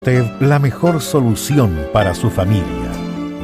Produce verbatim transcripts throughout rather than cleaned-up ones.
La mejor solución para su familia.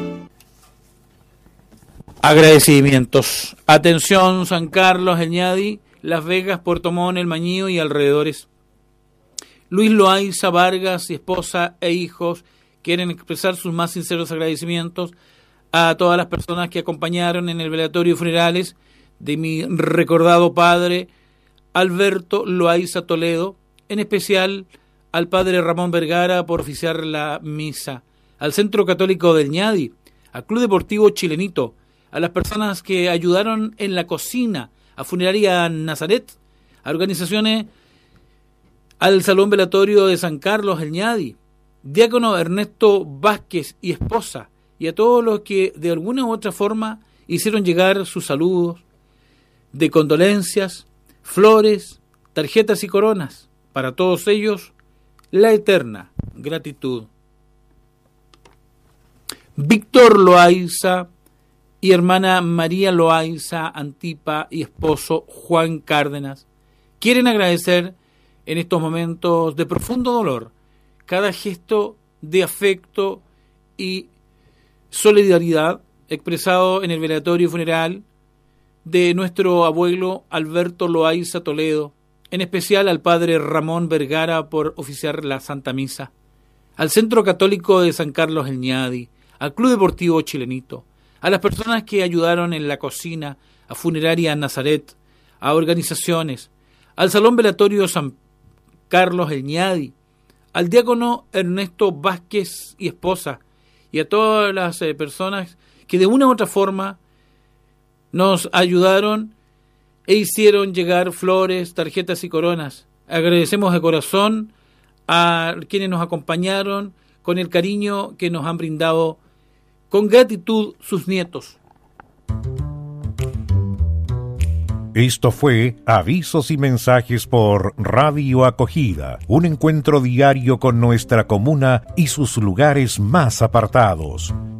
Agradecimientos. Atención, San Carlos, El Ñadi, Las Vegas, Puerto Montt, El Mañío y alrededores. Luis Loaiza Vargas y esposa e hijos quieren expresar sus más sinceros agradecimientos a todas las personas que acompañaron en el velatorio y funerales de mi recordado padre Alberto Loaiza Toledo, en especial al padre Ramón Vergara por oficiar la misa, al Centro Católico del Ñadi, al Club Deportivo Chilenito, a las personas que ayudaron en la cocina, a Funeraria Nazaret, a organizaciones, al Salón Velatorio de San Carlos el Ñadi, diácono Ernesto Vázquez y esposa, y a todos los que de alguna u otra forma hicieron llegar sus saludos de condolencias, flores, tarjetas y coronas. Para todos ellos, la eterna gratitud. Víctor Loaiza y hermana María Loaiza Antipa y esposo Juan Cárdenas quieren agradecer en estos momentos de profundo dolor cada gesto de afecto y solidaridad expresado en el velatorio funeral de nuestro abuelo Alberto Loaiza Toledo, en especial al padre Ramón Vergara por oficiar la Santa Misa, al Centro Católico de San Carlos el Ñadi, al Club Deportivo Chilenito, a las personas que ayudaron en la cocina, a Funeraria Nazaret, a organizaciones, al Salón Velatorio San Carlos el Ñadi, al diácono Ernesto Vázquez y esposa, y a todas las eh, personas que de una u otra forma nos ayudaron e hicieron llegar flores, tarjetas y coronas. Agradecemos de corazón a quienes nos acompañaron con el cariño que nos han brindado con gratitud sus nietos. Esto fue Avisos y Mensajes por Radio Acogida, un encuentro diario con nuestra comuna y sus lugares más apartados.